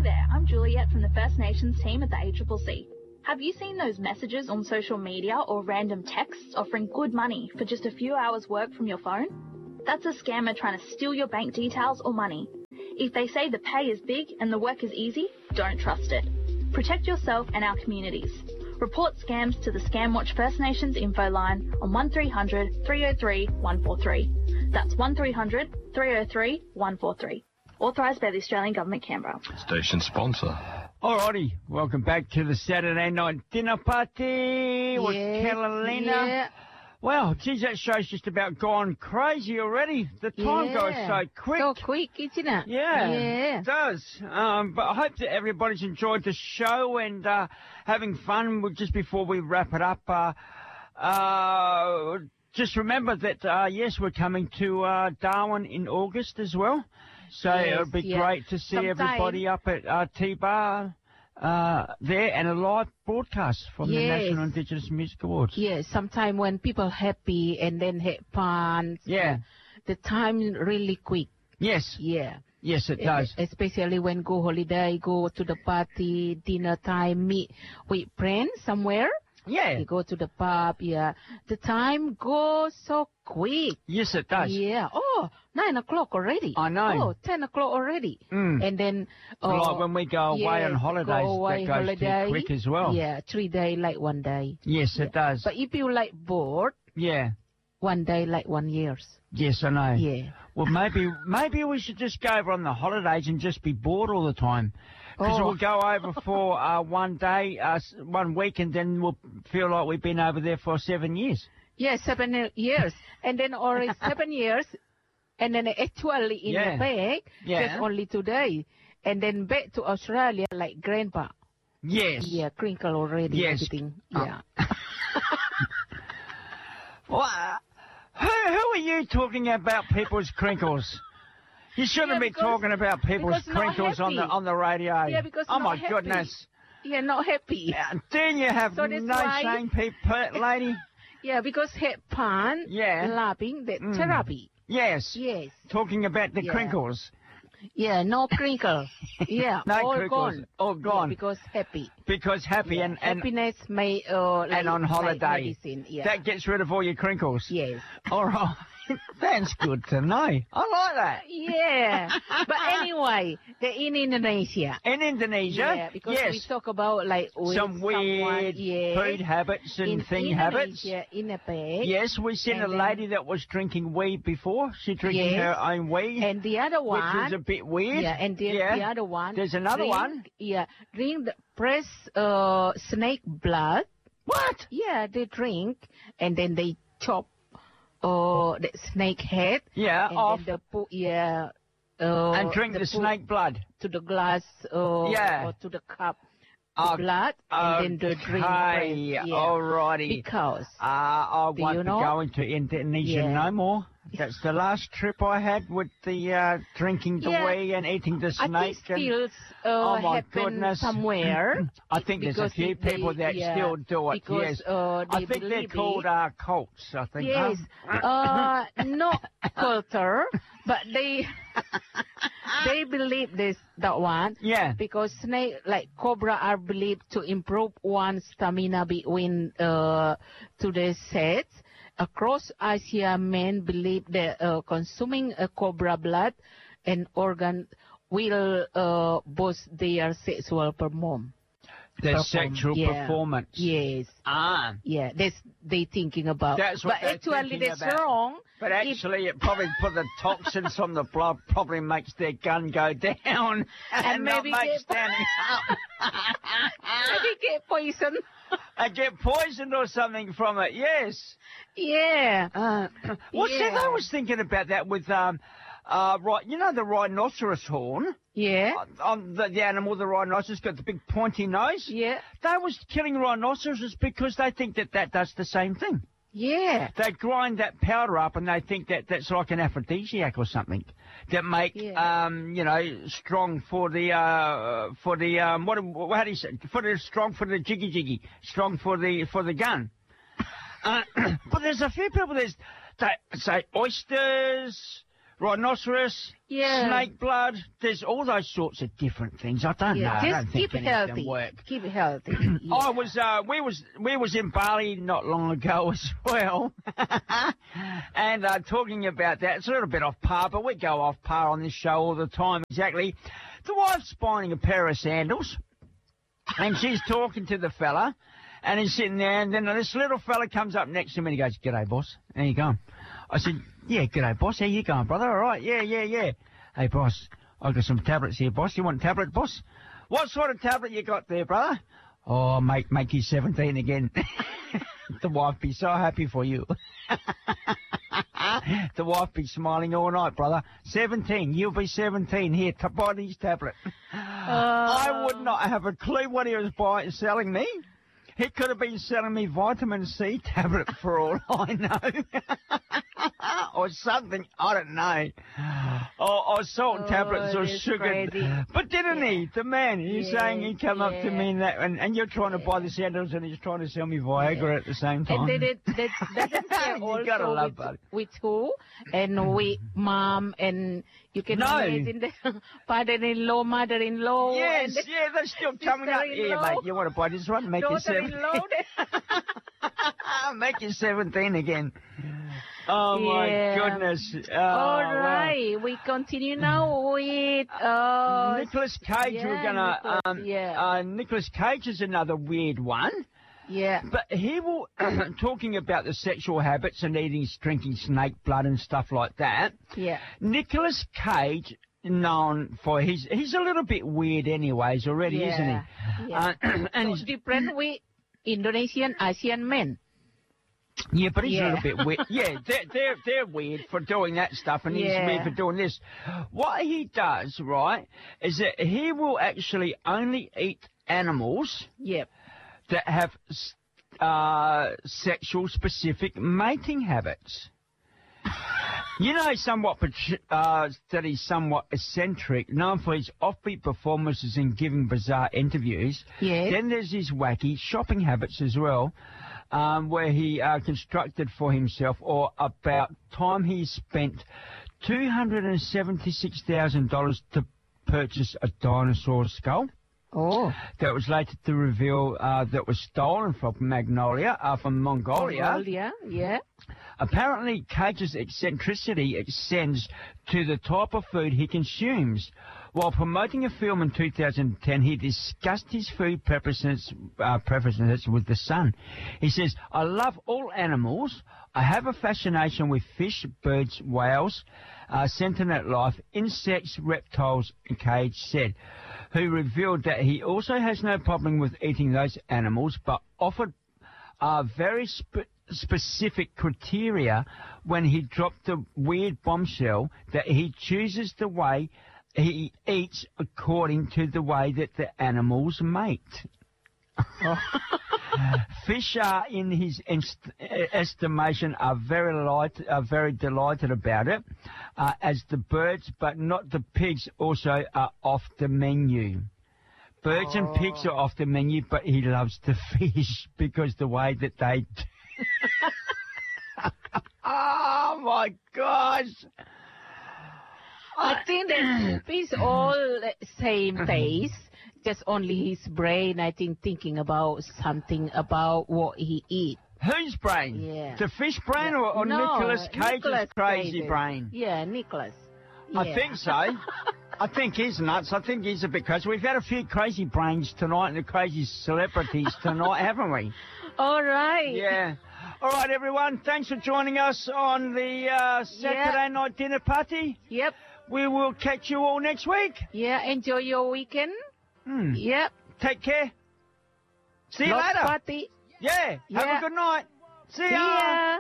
Hey there, I'm Juliet from the First Nations team at the ACCC. Have you seen those messages on social media or random texts offering good money for just a few hours work from your phone? That's a scammer trying to steal your bank details or money. If they say the pay is big and the work is easy, don't trust it. Protect yourself and our communities. Report scams to the Scamwatch First Nations info line on 1300 303 143. That's 1300 303 143. Authorised by the Australian Government, Canberra. Station sponsor. Alrighty, welcome back to the Saturday night dinner party with Carolina. Yeah. Well, geez, that show's just about gone crazy already. The time goes so quick. So quick, isn't it? Yeah, Yeah. it does. But I hope that everybody's enjoyed the show and having fun. Just before we wrap it up, just remember that, yes, we're coming to Darwin in August as well. So Yes, it'll be yeah. great to see everybody up at T-Bar there and a live broadcast from the Yes. National Indigenous Music Awards. Yeah, sometimes when people happy and then have fun, Yeah. the time really quick. Yes. Yeah. Yes, it does. Especially when go holiday, go to the party, dinner time, meet with friends somewhere. Yeah. You go to the pub, yeah. The time goes so quick. Yes, it does. Yeah. Oh, 9 o'clock already. I know. Oh, 10 o'clock already. Mm. And then... Like when we go away on holidays, go away that goes holiday, too quick as well. Yeah, 3 days like 1 day. Yes, it does. But if you like bored, Yeah. 1 day like 1 years. Yes, I know. Yeah. Well, maybe we should just go over on the holidays and just be bored all the time. Because Oh. we'll go over for 1 day, 1 week, and then we'll feel like we've been over there for 7 years. Yeah, 7 years. And then already 7 years. And then actually in Yeah. the bag, Yeah. just only 2 days. And then back to Australia like grandpa. Yes. Yeah, crinkle already. Yes. Everything. Oh. Yeah. Well, who are you talking about people's crinkles? You shouldn't Yeah, be because- talking about people's because not crinkles on happy. the radio. Yeah, because oh not my happy. goodness. Yeah, not happy. Do you have So that's no why- shame, lady? Yeah, because have fun, Yeah. laughing, that Mm. therapy. Yes. Yes. Talking about the Yeah. crinkles. Yeah, no crinkle. Yeah, No all crinkles. gone. All Yeah, gone. because happy. Because happy Yeah, and happiness may like, and on holiday. Like medicine. Yeah. That gets rid of all your crinkles. Yes. All right. That's good to know. I like that. Yeah. But anyway, they're in Indonesia. In Indonesia, Yeah, because yes, we talk about like with some weird someone, yeah, food habits and in thing habits. Indonesia, in a bag. Yes, we seen a And then- lady that was drinking weed before. She drinking Yes. her own weed, And the other one. which is a bit weird. Yeah, and then Yeah. the other one. There's another drink, one. Yeah, drink the press snake blood. What? Yeah, they drink and then they chop the snake head. Yeah, And off then they put, and drink they the put snake blood. to the glass Yeah. or to the cup. The Oh, blood and then the drink. Okay, Yeah. alrighty. Because I Do won't you be know? going to Indonesia Yeah. no more. That's the last trip I had with the drinking the Yeah. weed and eating the I snake. think still Oh, my happen goodness. somewhere. I think there's a because few people that yeah, still do it. because, Yes, they I think they're believe called it. cults. I think. Yes, not culture, but they believe that one. Yeah. Because snake like cobra are believed to improve one's stamina between to the sets. Across Asia, men believe that consuming a cobra blood and organ will boost their sexual performance. Their sexual Yeah. performance. Yes. Ah. Yeah, they thinking about. That's what but they're actually thinking that's about. wrong. But actually, it probably put the toxins from the blood probably makes their gun go down and not maybe make get- standing up. Maybe get poison. And get poisoned or something from it. Yes. Yeah. Well, see, Yeah. I was thinking about that with right. You know the rhinoceros horn. Yeah. On the animal, the rhinoceros got the big pointy nose. Yeah. They was killing rhinoceroses because they think that does the same thing. Yeah. They grind that powder up and they think that that's like an aphrodisiac or something that make strong for the how do you say, strong for the jiggy, strong for the gun. But there's a few people that say oysters, rhinoceros, snake blood. There's all those sorts of different things. I don't know. I don't think any of them work. Keep it healthy. We was in Bali not long ago as well, and talking about that. It's a little bit off par, but we go off par on this show all the time. Exactly. The wife's buying a pair of sandals, and she's talking to the fella, and he's sitting there, and then this little fella comes up next to him, and he goes, "G'day, boss. How you going?" I said, "Yeah, g'day, boss. How you going, brother? All right? Yeah. Hey, boss, I've got some tablets here, boss. You want a tablet, boss? What sort of tablet you got there, brother?" "Oh, make you 17 again." The wife be so happy for you. The wife be smiling all night, brother. 17, you'll be 17. Here, buy these tablets. I would not have a clue what he was selling me. He could have been selling me vitamin C tablet for all I know. Or something, I don't know. Or salt tablets or sugar. Crazy. But didn't he? The man, he's saying he come up to me and you're trying to buy the sandals and he's trying to sell me Viagra at the same time. And that's gotta love with who? And with mom, and you can imagine the father-in-law, mother-in-law. Yes, they're still coming up. Yeah, mate, you want to buy this one? Make it 17. Make it 17 again. Oh, my goodness. All right. We continue now with... Nicolas Cage. We're going to... Nicolas Cage is another weird one. Yeah. But he will... talking about the sexual habits and drinking snake blood and stuff like that. Yeah. Nicolas Cage... known for he's a little bit weird anyways already, isn't he? Yeah. And he's different with Indonesian Asian men. Yeah, but he's a little bit weird. Yeah, they're weird for doing that stuff, and he's weird for doing this. What he does, right, is that he will actually only eat animals that have sexual specific mating habits. You know, that he's somewhat eccentric, known for his offbeat performances and giving bizarre interviews. Yes. Then there's his wacky shopping habits as well, where he constructed for himself, or about time he spent $276,000 to purchase a dinosaur skull. Oh. That was later to reveal that was stolen from from Mongolia. Mongolia, yeah. Apparently, Cage's eccentricity extends to the type of food he consumes. While promoting a film in 2010, he discussed his food preferences with The Sun. He says, "I love all animals. I have a fascination with fish, birds, whales, sentient life, insects, reptiles," Cage said, who revealed that he also has no problem with eating those animals, but offered very specific criteria when he dropped the weird bombshell that he chooses the way he eats according to the way that the animals mate. Fish are, in his estimation, are very delighted about it, as the birds, but not the pigs, also are off the menu. Birds and pigs are off the menu, but he loves the fish because the way that they do. Oh, my gosh. I think that it's all same taste, just only his brain, I think, thinking about something about what he eats. Whose brain? Yeah. The fish brain or Nicolas Cage's crazy brain? Yeah, Nicolas. Yeah. I think so. I think he's nuts. I think he's a bit crazy. We've had a few crazy brains tonight and the crazy celebrities tonight, haven't we? All right. Yeah. All right, everyone. Thanks for joining us on the Saturday night dinner party. Yep. We will catch you all next week. Yeah, enjoy your weekend. Yep. Take care. See you later. Party. Yeah. Have a good night. See ya.